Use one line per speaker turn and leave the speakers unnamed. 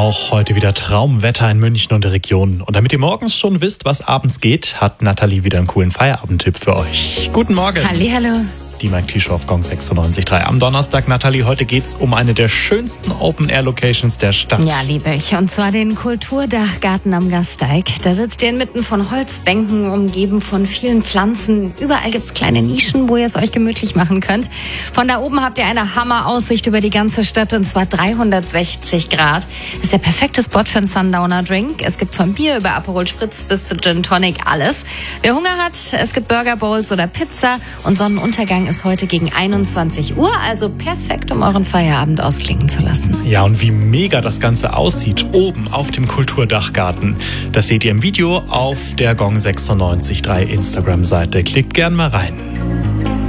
auch heute wieder Traumwetter in München und der Region. Und damit ihr morgens schon wisst, was abends geht, hat Nathalie wieder einen coolen Feierabendtipp für euch. Guten Morgen.
Hallihallo.
Die Mike T-Show auf Gong 96.3 am Donnerstag. Nathalie, heute geht's um eine der schönsten Open-Air-Locations der Stadt.
Ja, liebe ich. Und zwar den Kulturdachgarten am Gasteig. Da sitzt ihr inmitten von Holzbänken, umgeben von vielen Pflanzen. Überall gibt's kleine Nischen, wo ihr es euch gemütlich machen könnt. Von da oben habt ihr eine Hammeraussicht über die ganze Stadt, und zwar 360 Grad. Das ist der perfekte Spot für einen Sundowner-Drink. Es gibt von Bier über Aperol Spritz bis zu Gin Tonic alles. Wer Hunger hat, es gibt Burger Bowls oder Pizza, und Sonnenuntergang ist heute gegen 21 Uhr, also perfekt, um euren Feierabend ausklingen zu lassen.
Ja, und wie mega das Ganze aussieht, oben auf dem Kulturdachgarten, das seht ihr im Video auf der Gong 96.3 Instagram-Seite. Klickt gern mal rein.